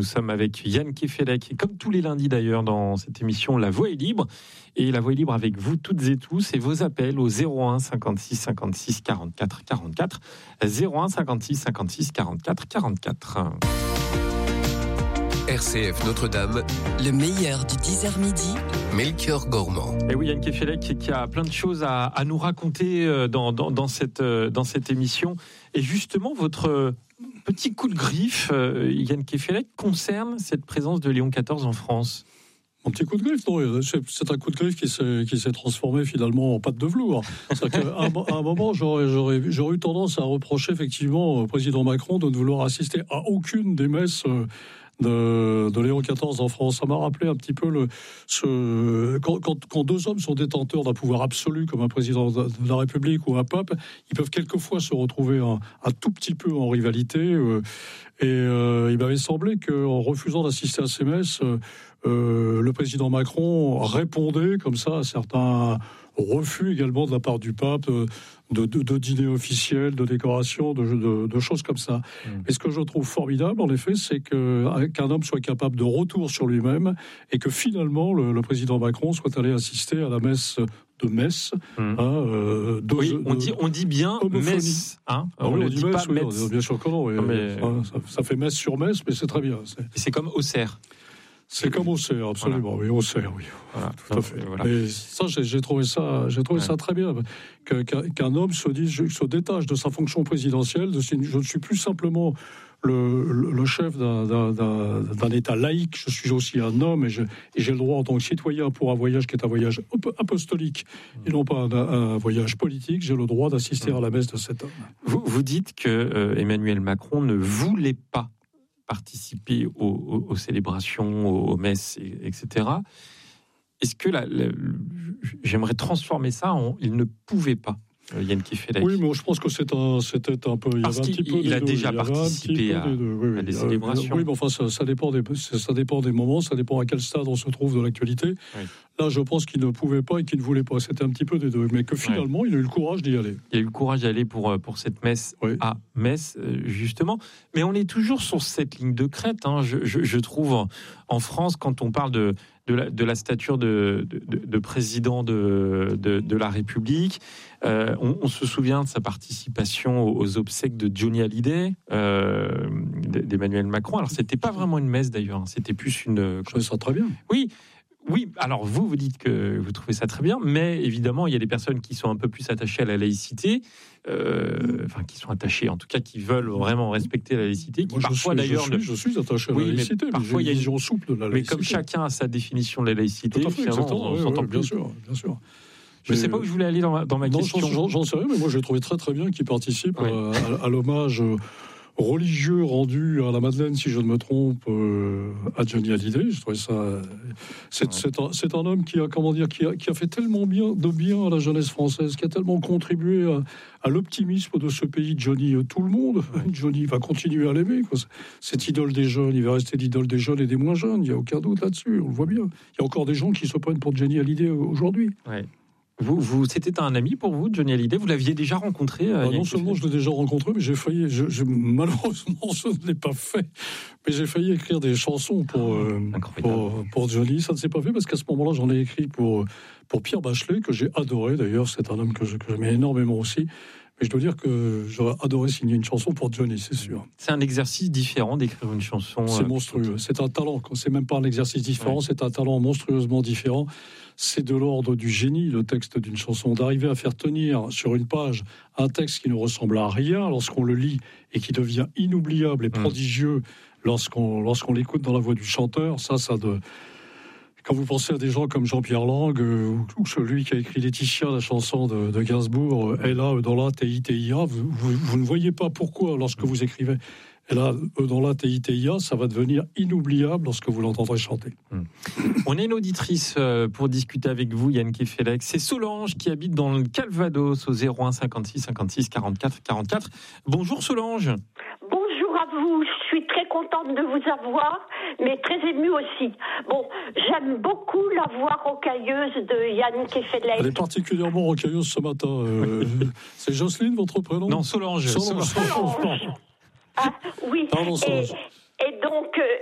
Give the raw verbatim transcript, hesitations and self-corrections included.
nous sommes avec Yann Kefelec, comme tous les lundis d'ailleurs dans cette émission La Voix est libre. Et La Voix est libre avec vous toutes et tous et vos appels au zéro un cinquante-six cinquante-six quarante-quatre quarante-quatre, zéro un cinquante-six cinquante-six quarante-quatre quarante-quatre. R C F Notre-Dame, le meilleur du dix heures midi, Melchior Gormand. Et oui, Yann Kefelec qui a plein de choses à, à nous raconter dans, dans, dans, cette, dans cette émission. Et justement, votre petit coup de griffe, Yann Kefelec, concerne cette présence de Léon quatorze en France. Mon petit coup de griffe, non, c'est un coup de griffe qui s'est, qui s'est transformé finalement en patte de velours. C'est-à-dire qu'à un, à un moment, j'aurais, j'aurais, j'aurais eu tendance à reprocher effectivement au président Macron de ne vouloir assister à aucune des messes de, de Léon quatorze en France. Ça m'a rappelé un petit peu le, ce, quand, quand, quand deux hommes sont détenteurs d'un pouvoir absolu comme un président de la République ou un pape, ils peuvent quelquefois se retrouver un, un tout petit peu en rivalité. Euh, et euh, il m'avait semblé qu'en refusant d'assister à ces messes, euh, euh, le président Macron répondait comme ça à certains refus également de la part du pape de, de, de dîners officiels, de décorations, de, de, de choses comme ça. Mmh. Et ce que je trouve formidable, en effet, c'est que, qu'un homme soit capable de retour sur lui-même et que finalement le, le président Macron soit allé assister à la messe de Metz. Mmh. Hein, euh, de, oui, on, de, dit, on dit bien Metz. Hein ah on oui, ne on dit, dit pas Metz, oui, Metz. Bien sûr que non. non mais, ça, ça fait Metz sur Metz, mais c'est très bien. C'est, c'est comme Auxerre. C'est comme Auxerre, absolument. Voilà. Oui, Auxerre, oui. Voilà, tout à fait. Voilà. Mais ça, j'ai, j'ai trouvé ça, j'ai trouvé ouais. ça très bien. Que, qu'un, qu'un homme se dise, se détache de sa fonction présidentielle. De, je ne suis plus simplement le, le, le chef d'un, d'un, d'un, d'un État laïque. Je suis aussi un homme et, je, et j'ai le droit en tant que citoyen pour un voyage qui est un voyage apostolique mmh. et non pas un, un voyage politique. J'ai le droit d'assister mmh. à la messe de cet homme. Vous, vous dites que euh, Emmanuel Macron ne voulait pas participer aux, aux, aux célébrations, aux, aux messes, et cetera. Est-ce que la, la, j'aimerais transformer ça en il ne pouvait pas, Yann Kefelec? Oui, mais je pense que c'est un, c'était un peu. Il Parce y avait un qu'il petit peu il a deux, déjà il participé à, oui, oui, à des célébrations. Oui, mais enfin, ça, ça, dépend des, ça dépend des moments, ça dépend à quel stade on se trouve de l'actualité. Oui. Là, je pense qu'il ne pouvait pas et qu'il ne voulait pas. C'était un petit peu des deux. Mais que finalement, oui. il a eu le courage d'y aller. Il a eu le courage d'y aller pour, pour cette messe oui. à Metz, justement. Mais on est toujours sur cette ligne de crête, hein. je, je, je trouve, en France, quand on parle de, de, la, de la stature de, de, de président de, de, de la République, euh, on, on se souvient de sa participation aux obsèques de Johnny Hallyday, euh, d'Emmanuel Macron. Alors, c'était pas vraiment une messe, d'ailleurs. C'était plus une... Je trouve ça très bien. Oui. Oui, alors vous, vous dites que vous trouvez ça très bien, mais évidemment, il y a des personnes qui sont un peu plus attachées à la laïcité, euh, enfin, qui sont attachées, en tout cas, qui veulent vraiment respecter la laïcité, qui Moi, parfois, je suis, d'ailleurs... Je suis, je suis attaché à oui, la laïcité, mais parfois, il y a une vision souple de la laïcité. Mais comme chacun a sa définition de la laïcité, tout à fait, finalement, on oui, s'entend oui, plus. Bien sûr, bien sûr. Je ne sais pas où je voulais aller dans ma, dans ma non, question. J'en, j'en sais rien, mais moi, j'ai trouvé très, très bien qu'il participe oui. à, à, à l'hommage... religieux rendu à la Madeleine, si je ne me trompe, euh, à Johnny Hallyday. Je trouvais ça. C'est, ouais. c'est, un, c'est un homme qui a, comment dire, qui a, qui a fait tellement bien, de bien à la jeunesse française, qui a tellement contribué à, à l'optimisme de ce pays. Johnny, tout le monde, ouais. Johnny va continuer à l'aimer, quoi. Cette idole des jeunes, il va rester l'idole des jeunes et des moins jeunes. Il n'y a aucun doute là-dessus. On le voit bien. Il y a encore des gens qui se prennent pour Johnny Hallyday aujourd'hui. Ouais. Vous, vous, c'était un ami pour vous, Johnny Hallyday? Vous l'aviez déjà rencontré? euh, Non seulement je l'ai déjà rencontré, mais j'ai failli, je, je, malheureusement, je ne l'ai pas fait, mais j'ai failli écrire des chansons pour, euh, pour, pour Johnny. Ça ne s'est pas fait parce qu'à ce moment-là, j'en ai écrit pour, pour Pierre Bachelet, que j'ai adoré d'ailleurs. C'est un homme que, je, que j'aimais énormément aussi. Mais je dois dire que j'aurais adoré signer une chanson pour Johnny, c'est sûr. C'est un exercice différent d'écrire une chanson. C'est monstrueux. C'est un talent. C'est même pas un exercice différent, ouais. c'est un talent monstrueusement différent. C'est de l'ordre du génie, le texte d'une chanson. D'arriver à faire tenir sur une page un texte qui ne ressemble à rien lorsqu'on le lit et qui devient inoubliable et prodigieux mmh. lorsqu'on, lorsqu'on l'écoute dans la voix du chanteur, ça, ça de... Quand vous pensez à des gens comme Jean-Pierre Lang euh, ou celui qui a écrit Laetitia, la chanson de, de Gainsbourg, euh, elle a dans la T I T I A, vous, vous, vous ne voyez pas pourquoi lorsque vous écrivez elle a dans la T I T I A, ça va devenir inoubliable lorsque vous l'entendrez chanter. Hum. On est une auditrice euh, pour discuter avec vous, Yann Kefelec. C'est Solange qui habite dans le Calvados au zéro un cinquante-six cinquante-six quarante-quatre quarante-quatre. Bonjour Solange. Bonjour à vous, je suis très contente de vous avoir, mais très émue aussi. Bon, j'aime beaucoup la voix rocailleuse de Yann Kefelec. Elle est particulièrement rocailleuse ce matin. Euh, c'est Jocelyne, votre prénom? Non, Solange. Solange. Solange. Solange. Ah, oui. Pardon, Solange. Et, et donc, euh,